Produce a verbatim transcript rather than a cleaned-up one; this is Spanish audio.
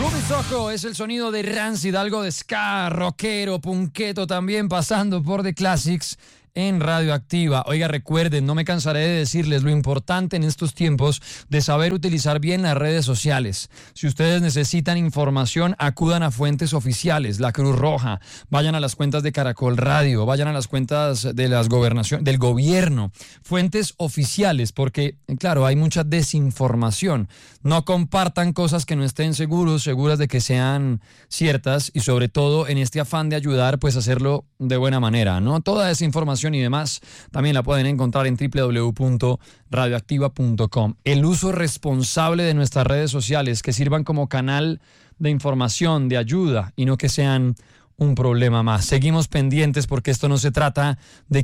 Soco es el sonido de Rancid, algo de ska, rockero, punqueto también, pasando por The Classics en Radioactiva. Oiga, recuerden, no me cansaré de decirles lo importante en estos tiempos de saber utilizar bien las redes sociales. Si ustedes necesitan información, acudan a fuentes oficiales, la Cruz Roja, vayan a las cuentas de Caracol Radio, vayan a las cuentas de las gobernación, del gobierno, fuentes oficiales, porque, claro, hay mucha desinformación. No compartan cosas que no estén seguros, seguras de que sean ciertas, y sobre todo en este afán de ayudar, pues hacerlo de buena manera, ¿no? Toda esa información y demás también la pueden encontrar en doble u doble u doble u punto radioactiva punto com. El uso responsable de nuestras redes sociales, que sirvan como canal de información, de ayuda, y no que sean un problema más. Seguimos pendientes porque esto no se trata de